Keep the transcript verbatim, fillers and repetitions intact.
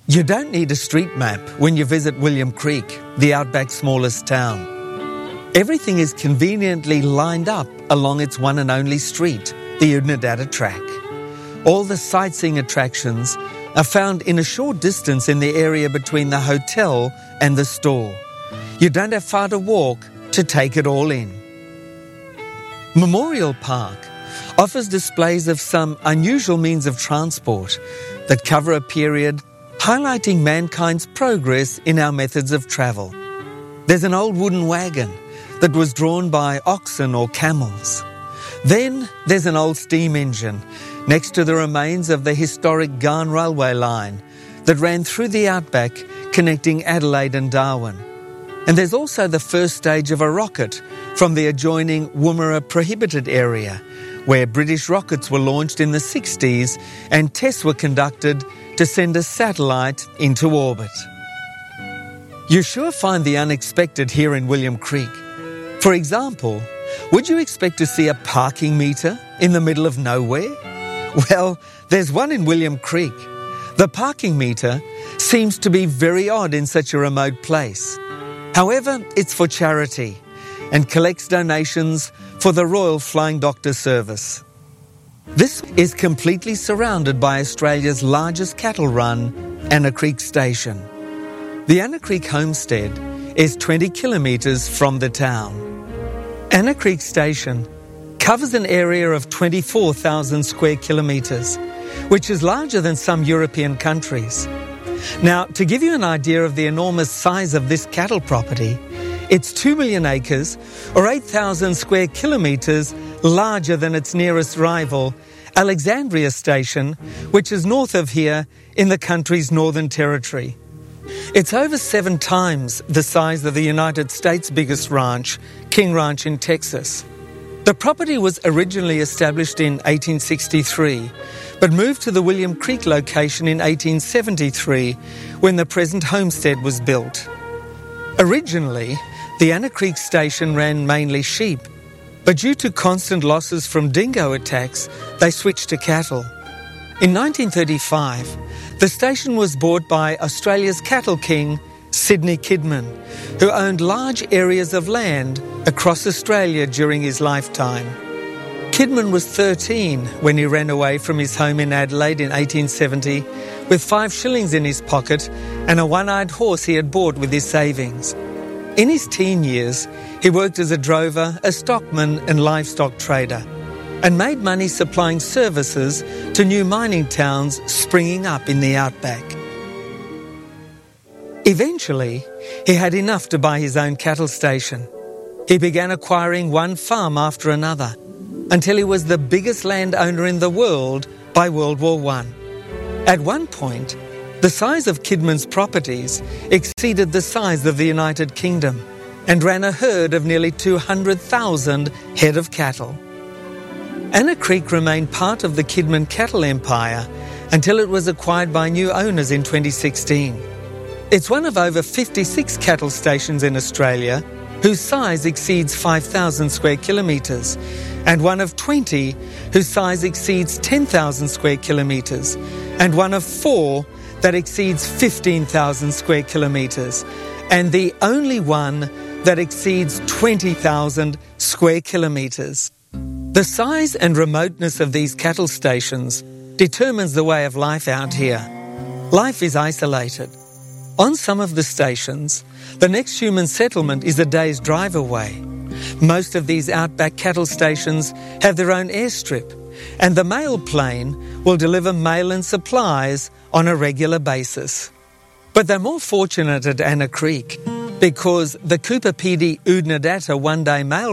You don't need a street map when you visit William Creek, the Outback's smallest town. Everything is conveniently lined up along its one and only street, the Oodnadatta Track. All the sightseeing attractions are found in a short distance in the area between the hotel and the store. You don't have far to walk to take it all in. Memorial Park offers displays of some unusual means of transport that cover a period highlighting mankind's progress in our methods of travel. There's an old wooden wagon that was drawn by oxen or camels. Then there's an old steam engine next to the remains of the historic Ghan railway line that ran through the outback connecting Adelaide and Darwin. And there's also the first stage of a rocket from the adjoining Woomera Prohibited area, where British rockets were launched in the sixties and tests were conducted to send a satellite into orbit. You sure find the unexpected here in William Creek. For example, would you expect to see a parking meter in the middle of nowhere? Well, there's one in William Creek. The parking meter seems to be very odd in such a remote place. However, it's for charity and collects donations for the Royal Flying Doctor Service. This is completely surrounded by Australia's largest cattle run, Anna Creek Station. The Anna Creek Homestead is twenty kilometres from the town. Anna Creek Station covers an area of twenty-four thousand square kilometres, which is larger than some European countries. Now, to give you an idea of the enormous size of this cattle property, it's two million acres, or eight thousand square kilometres, larger than its nearest rival, Alexandria Station, which is north of here in the country's Northern Territory. It's over seven times the size of the United States' biggest ranch, King Ranch in Texas. The property was originally established in eighteen sixty-three, but moved to the William Creek location in eighteen seventy-three, when the present homestead was built. Originally, the Anna Creek Station ran mainly sheep, but due to constant losses from dingo attacks, they switched to cattle. In nineteen thirty-five, the station was bought by Australia's cattle king, Sidney Kidman, who owned large areas of land across Australia during his lifetime. Kidman was thirteen when he ran away from his home in Adelaide in eighteen seventy with five shillings in his pocket and a one-eyed horse he had bought with his savings. In his teen years, he worked as a drover, a stockman and livestock trader, and made money supplying services to new mining towns springing up in the outback. Eventually, he had enough to buy his own cattle station. He began acquiring one farm after another, until he was the biggest landowner in the world by World War One. At one point, the size of Kidman's properties exceeded the size of the United Kingdom and ran a herd of nearly two hundred thousand head of cattle. Anna Creek remained part of the Kidman cattle empire until it was acquired by new owners in twenty sixteen. It's one of over fifty-six cattle stations in Australia whose size exceeds five thousand square kilometres, and one of twenty whose size exceeds ten thousand square kilometres, and one of four that exceeds fifteen thousand square kilometres, and the only one that exceeds twenty thousand square kilometres. The size and remoteness of these cattle stations determines the way of life out here. Life is isolated. On some of the stations, the next human settlement is a day's drive away. Most of these outback cattle stations have their own airstrip, and the mail plane will deliver mail and supplies on a regular basis. But they're more fortunate at Anna Creek because the Cooper Pedy Oodnadatta one-day mail